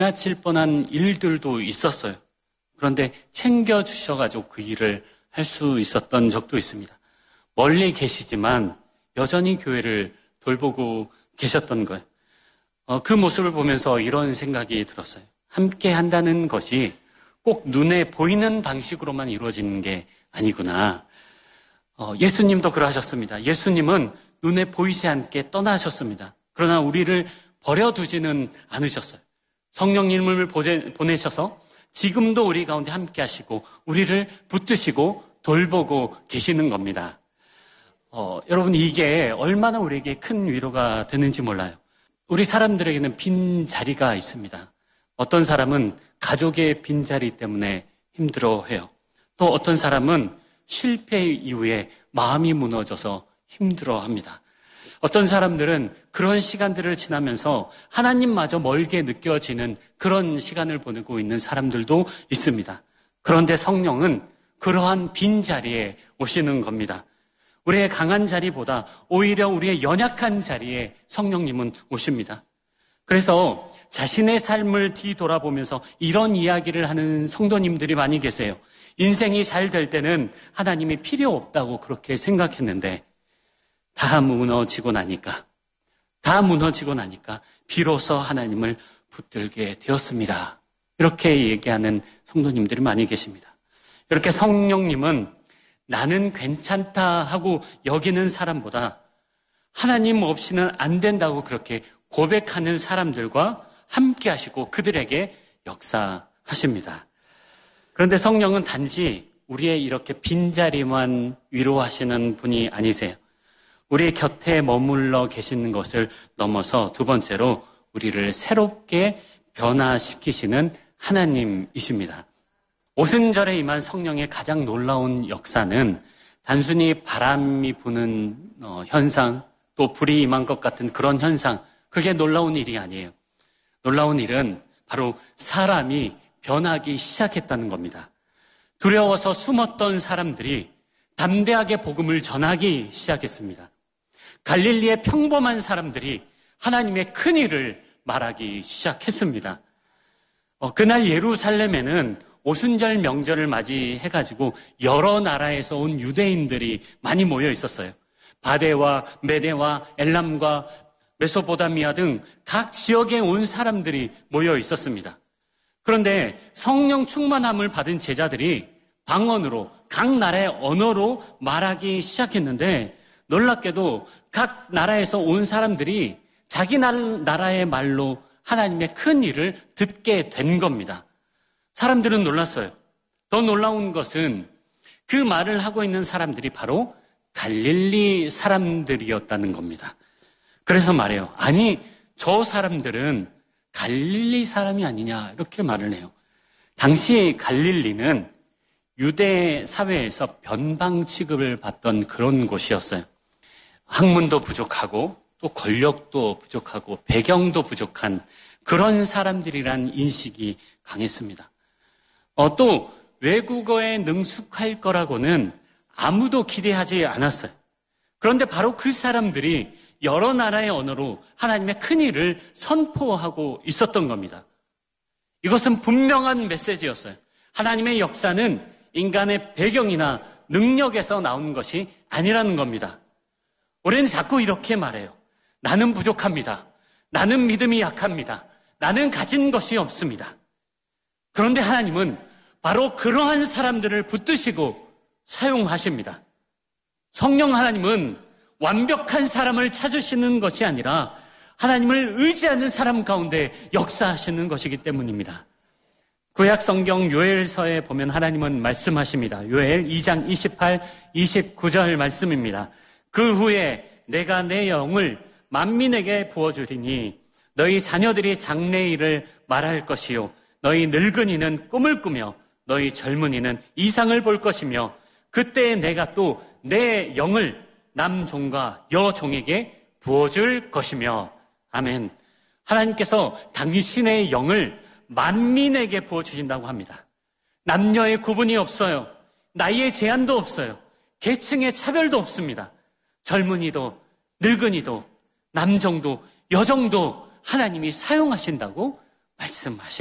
지나칠 뻔한 일들도 있었어요. 그런데 챙겨주셔가지고 그 일을 할 수 있었던 적도 있습니다. 멀리 계시지만 여전히 교회를 돌보고 계셨던 거예요. 그 모습을 보면서 이런 생각이 들었어요. 함께 한다는 것이 꼭 눈에 보이는 방식으로만 이루어지는 게 아니구나. 예수님도 그러하셨습니다. 예수님은 눈에 보이지 않게 떠나셨습니다. 그러나 우리를 버려두지는 않으셨어요. 성령님을 보내셔서 지금도 우리 가운데 함께 하시고 우리를 붙드시고 돌보고 계시는 겁니다. 여러분, 이게 얼마나 우리에게 큰 위로가 되는지 몰라요. 우리 사람들에게는 빈 자리가 있습니다. 어떤 사람은 가족의 빈자리 때문에 힘들어해요. 또 어떤 사람은 실패 이후에 마음이 무너져서 힘들어합니다. 어떤 사람들은 그런 시간들을 지나면서 하나님마저 멀게 느껴지는 그런 시간을 보내고 있는 사람들도 있습니다. 그런데 성령은 그러한 빈자리에 오시는 겁니다. 우리의 강한 자리보다 오히려 우리의 연약한 자리에 성령님은 오십니다. 그래서 자신의 삶을 뒤돌아보면서 이런 이야기를 하는 성도님들이 많이 계세요. 인생이 잘 될 때는 하나님이 필요 없다고 그렇게 생각했는데 다 무너지고 나니까 비로소 하나님을 붙들게 되었습니다. 이렇게 얘기하는 성도님들이 많이 계십니다. 이렇게 성령님은 나는 괜찮다 하고 여기는 사람보다 하나님 없이는 안 된다고 그렇게 고백하는 사람들과 함께 하시고 그들에게 역사하십니다. 그런데 성령은 단지 우리의 이렇게 빈자리만 위로하시는 분이 아니세요. 우리 곁에 머물러 계시는 것을 넘어서 두 번째로 우리를 새롭게 변화시키시는 하나님이십니다. 오순절에 임한 성령의 가장 놀라운 역사는 단순히 바람이 부는 현상, 또 불이 임한 것 같은 그런 현상, 그게 놀라운 일이 아니에요. 놀라운 일은 바로 사람이 변하기 시작했다는 겁니다. 두려워서 숨었던 사람들이 담대하게 복음을 전하기 시작했습니다. 갈릴리의 평범한 사람들이 하나님의 큰 일을 말하기 시작했습니다. 그날 예루살렘에는 오순절 명절을 맞이해가지고 여러 나라에서 온 유대인들이 많이 모여 있었어요. 바데와 메데와 엘람과 메소포타미아 등 각 지역에 온 사람들이 모여 있었습니다. 그런데 성령 충만함을 받은 제자들이 방언으로 각 나라의 언어로 말하기 시작했는데 놀랍게도 각 나라에서 온 사람들이 자기 나라의 말로 하나님의 큰 일을 듣게 된 겁니다. 사람들은 놀랐어요. 더 놀라운 것은 그 말을 하고 있는 사람들이 바로 갈릴리 사람들이었다는 겁니다. 그래서 말해요. 아니, 저 사람들은 갈릴리 사람이 아니냐 이렇게 말을 해요. 당시 갈릴리는 유대 사회에서 변방 취급을 받던 그런 곳이었어요. 학문도 부족하고 또 권력도 부족하고 배경도 부족한 그런 사람들이란 인식이 강했습니다. 또 외국어에 능숙할 거라고는 아무도 기대하지 않았어요. 그런데 바로 그 사람들이 여러 나라의 언어로 하나님의 큰 일을 선포하고 있었던 겁니다. 이것은 분명한 메시지였어요. 하나님의 역사는 인간의 배경이나 능력에서 나온 것이 아니라는 겁니다. 우리는 자꾸 이렇게 말해요. 나는 부족합니다. 나는 믿음이 약합니다. 나는 가진 것이 없습니다. 그런데 하나님은 바로 그러한 사람들을 붙드시고 사용하십니다. 성령 하나님은 완벽한 사람을 찾으시는 것이 아니라 하나님을 의지하는 사람 가운데 역사하시는 것이기 때문입니다. 구약 성경 요엘서에 보면 하나님은 말씀하십니다. 요엘 2장 28, 29절 말씀입니다. 그 후에 내가 내 영을 만민에게 부어주리니 너희 자녀들이 장래일을 말할 것이요 너희 늙은이는 꿈을 꾸며 너희 젊은이는 이상을 볼 것이며 그때 내가 또 내 영을 남종과 여종에게 부어줄 것이며 아멘. 하나님께서 당신의 영을 만민에게 부어주신다고 합니다. 남녀의 구분이 없어요. 나이의 제한도 없어요. 계층의 차별도 없습니다. 젊은이도 늙은이도 남정도 여정도 하나님이 사용하신다고 말씀하십니다.